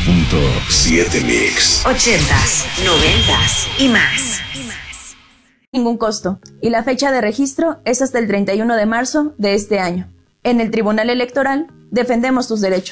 98.7 Mix. 80s, 90s y más. Ningún costo, y la fecha de registro es hasta el 31 de marzo de este año. En el Tribunal Electoral defendemos tus derechos.